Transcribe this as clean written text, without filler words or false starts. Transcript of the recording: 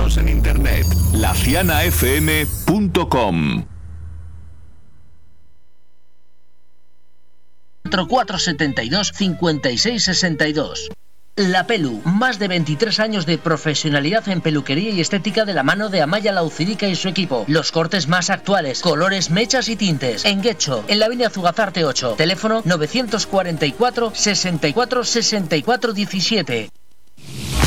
Síguenos en internet, lacianafm.com. 472 56 62. La Pelu, más de 23 años de profesionalidad en peluquería y estética de la mano de Amaya Laucirica y su equipo. Los cortes más actuales, colores, mechas y tintes. En Guecho, en la avenida Zugazarte 8. Teléfono 944 64 64 17.